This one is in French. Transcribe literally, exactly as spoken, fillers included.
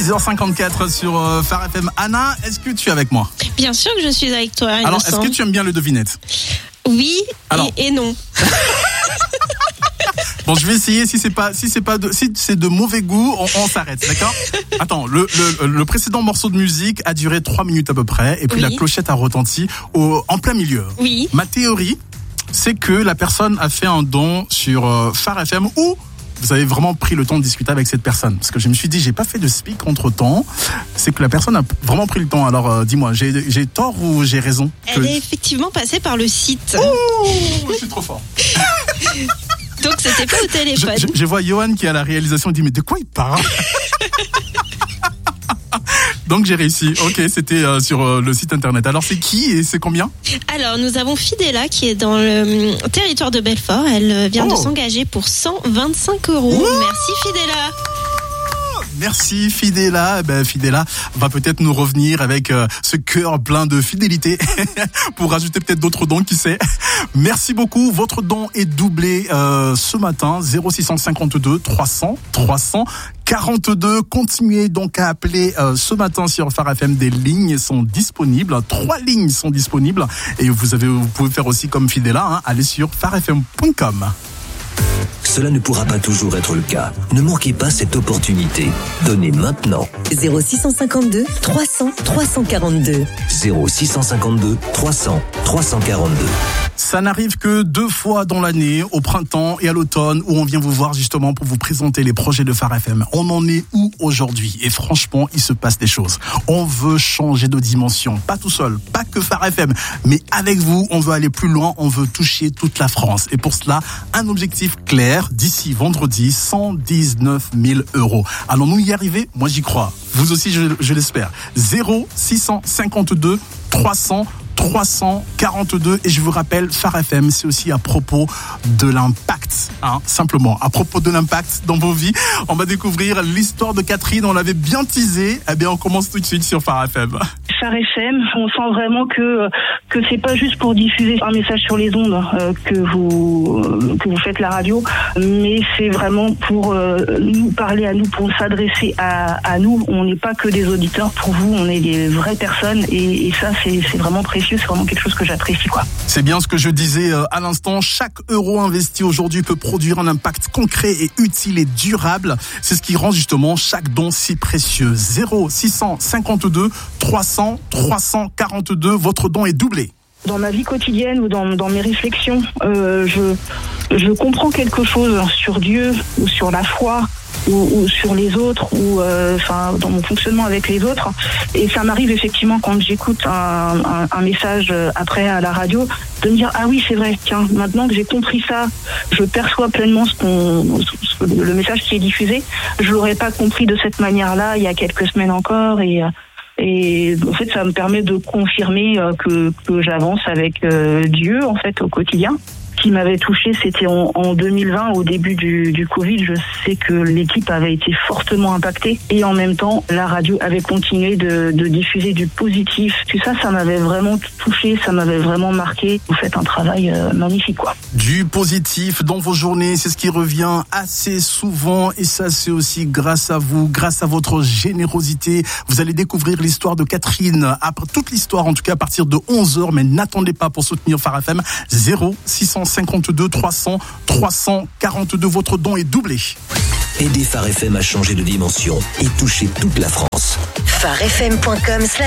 six heures cinquante-quatre sur euh, Phare F M. Anna, est-ce que tu es avec moi? Bien sûr que je suis avec toi. Alors, est-ce que tu aimes bien le devinette? Oui. Alors... et, et non. Bon, je vais essayer. Si c'est pas, si c'est pas, de, si c'est de mauvais goût, on, on s'arrête, d'accord? Attends, le, le, le précédent morceau de musique a duré trois minutes à peu près, et puis oui. La clochette a retenti au, en plein milieu. Oui. Ma théorie, c'est que la personne a fait un don sur euh, Phare F M ou vous avez vraiment pris le temps de discuter avec cette personne. Parce que je me suis dit, j'ai pas fait de speak entre temps. C'est que la personne a vraiment pris le temps. Alors, euh, dis-moi, j'ai, j'ai tort ou j'ai raison? Elle que... est effectivement passée par le site. Oh, je suis trop fort. Donc, c'était pas au téléphone. Je, je, je vois Johan qui est à la réalisation, il dit, mais de quoi il parle? Donc j'ai réussi. Ok, c'était euh, sur euh, le site internet. Alors c'est qui et c'est combien? Alors nous avons Fidela qui est dans le euh, territoire de Belfort. Elle vient oh. de s'engager pour cent vingt-cinq euros. Wow. Merci Fidela. Merci Fidela. Ben, Fidela va peut-être nous revenir avec euh, ce cœur plein de fidélité pour rajouter peut-être d'autres dons, qui sait. Merci beaucoup. Votre don est doublé euh, ce matin. zéro six cent cinquante-deux trois cents trois cents quarante-deux. Continuez donc à appeler euh, ce matin sur Phare F M. Des lignes sont disponibles. Trois lignes sont disponibles. Et vous avez, vous pouvez faire aussi comme Fidela, hein, aller sur phare f m point com. Cela ne pourra pas toujours être le cas. Ne manquez pas cette opportunité. Donnez maintenant. zéro six cent cinquante-deux trois cents trois cent quarante-deux. zéro six cent cinquante-deux trois cents trois cent quarante-deux. Ça n'arrive que deux fois dans l'année, au printemps et à l'automne, où on vient vous voir justement pour vous présenter les projets de Phare F M. On en est où aujourd'hui? Et franchement, il se passe des choses. On veut changer de dimension. Pas tout seul, pas que Phare F M, mais avec vous, on veut aller plus loin, on veut toucher toute la France. Et pour cela, un objectif clair, d'ici vendredi, cent dix-neuf mille euros. Allons-nous y arriver? Moi, j'y crois. Vous aussi, je, je l'espère. zéro six cent cinquante-deux trois cents trois cent quarante-deux. Et je vous rappelle, Phare F M, c'est aussi à propos de l'impact, hein, simplement, à propos de l'impact dans vos vies. On va découvrir l'histoire de Catherine, on l'avait bien teasé. Eh bien, on commence tout de suite sur Phare F M. Phare F M, on sent vraiment que que c'est pas juste pour diffuser un message sur les ondes euh, que vous euh, que vous faites la radio, mais c'est vraiment pour euh, nous parler à nous, pour s'adresser à, à nous. On n'est pas que des auditeurs pour vous, on est des vraies personnes, et, et ça c'est, c'est vraiment précieux, c'est vraiment quelque chose que j'apprécie, quoi. C'est bien ce que je disais euh, à l'instant. Chaque euro investi aujourd'hui peut produire un impact concret et utile et durable. C'est ce qui rend justement chaque don si précieux. zéro six cent cinquante-deux trois cents trois cent quarante-deux. Votre don est doublé. Dans ma vie quotidienne ou dans, dans mes réflexions, euh, je, je comprends quelque chose sur Dieu ou sur la foi ou, ou sur les autres ou euh, enfin dans mon fonctionnement avec les autres. Et ça m'arrive effectivement quand j'écoute un, un, un message après à la radio de me dire ah oui c'est vrai, tiens, maintenant que j'ai compris ça, je perçois pleinement ce qu'on, ce, le message qui est diffusé. Je l'aurais pas compris de cette manière-là il y a quelques semaines encore, et Et en fait, ça me permet de confirmer que, que j'avance avec euh, Dieu, en fait, au quotidien. Ce qui m'avait touché, c'était en, en deux mille vingt, au début du, du Covid. Je sais que l'équipe avait été fortement impactée. Et en même temps, la radio avait continué de, de diffuser du positif. Tout ça, ça m'avait vraiment touché, ça m'avait vraiment marqué. Vous faites un travail euh, magnifique, quoi. Du positif dans vos journées, c'est ce qui revient assez souvent. Et ça, c'est aussi grâce à vous, grâce à votre générosité. Vous allez découvrir l'histoire de Catherine. Après toute l'histoire, en tout cas, à partir de onze heures. Mais n'attendez pas pour soutenir Phare F M. zéro six cent cinquante-deux trois cents trois cent quarante-deux. Votre don est doublé. Aidez Phare F M à changer de dimension et toucher toute la France. phare f m point com